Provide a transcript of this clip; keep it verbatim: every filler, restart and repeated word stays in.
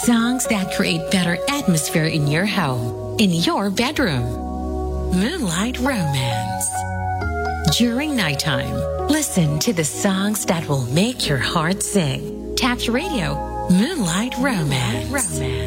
Songs that create better atmosphere in your home, in your bedroom. Moonlight Romance. During nighttime, listen to the songs that will make your heart sing. Taps Radio, Moonlight Romance. Romance.